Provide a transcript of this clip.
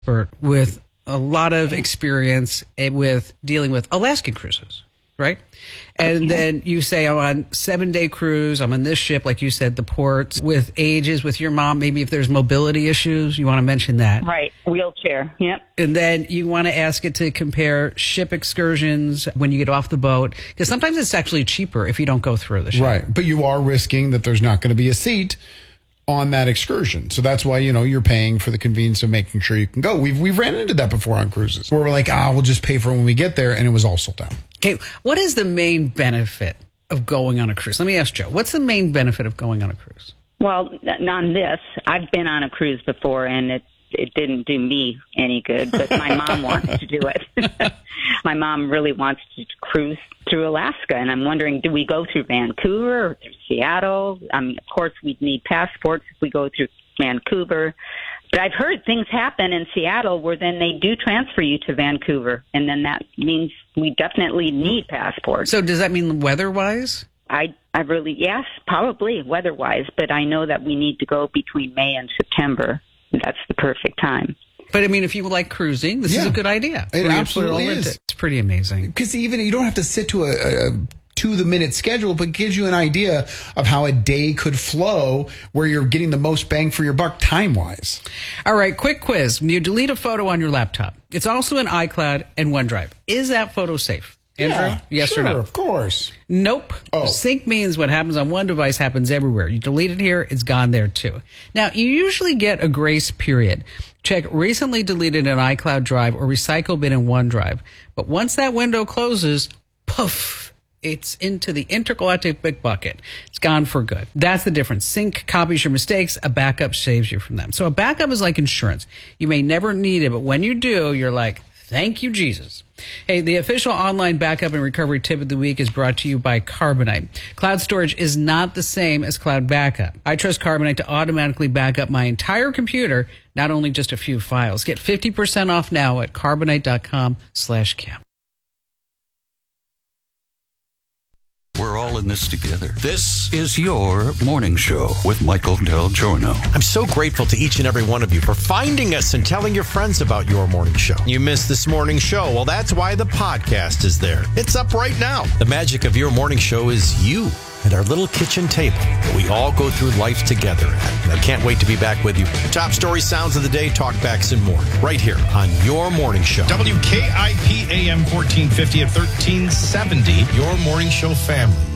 with a lot of experience with dealing with Alaskan cruises, right? And then you say, I'm on 7-day cruise. I'm on this ship, like you said, the ports, with ages, with your mom. Maybe if there's mobility issues, you want to mention that. Right. Wheelchair. Yep. And then you want to ask it to compare ship excursions when you get off the boat. Because sometimes it's actually cheaper if you don't go through the ship. Right. But you are risking that there's not going to be a seat on that excursion. So that's why, you're paying for the convenience of making sure you can go. We've ran into that before on cruises where we're like, we'll just pay for it when we get there. And it was all sold out. Okay. What is the main benefit of going on a cruise? Let me ask Joe, what's the main benefit of going on a cruise? Well, on this, I've been on a cruise before, and it didn't do me any good, but my mom wants to do it. My mom really wants to cruise through Alaska, and I'm wondering, do we go through Vancouver or through Seattle? Of course, we'd need passports if we go through Vancouver. But I've heard things happen in Seattle where then they do transfer you to Vancouver, and then that means we definitely need passports. So does that mean weather-wise? I really, yes, probably weather-wise, but I know that we need to go between May and September. That's the perfect time. But, I mean, if you like cruising, this is a good idea. It absolutely is. It's pretty amazing. Because even you don't have to sit to a to-the-minute schedule, but it gives you an idea of how a day could flow where you're getting the most bang for your buck time-wise. All right, quick quiz. When you delete a photo on your laptop, it's also in iCloud and OneDrive. Is that photo safe? Andrew, yes or no? Of course. Nope. Oh. Sync means what happens on one device happens everywhere. You delete it here, it's gone there too. Now, you usually get a grace period. Check recently deleted in iCloud Drive or recycle bin in OneDrive. But once that window closes, poof, it's into the intergalactic bucket. It's gone for good. That's the difference. Sync copies your mistakes. A backup saves you from them. So a backup is like insurance. You may never need it, but when you do, you're like, thank you, Jesus. Hey, the official online backup and recovery tip of the week is brought to you by Carbonite. Cloud storage is not the same as cloud backup. I trust Carbonite to automatically back up my entire computer, not only just a few files. Get 50% off now at carbonite.com/Cam. We're all in this together. This is your morning show with Michael Del Giorno. I'm so grateful to each and every one of you for finding us and telling your friends about your morning show. You missed this morning show. Well, that's why the podcast is there. It's up right now. The magic of your morning show is you and our little kitchen table that we all go through life together at. And I can't wait to be back with you. Top story, sounds of the day, talkbacks, and more. Right here on your morning show. WKIP AM 1450 at 1370. Your morning show family.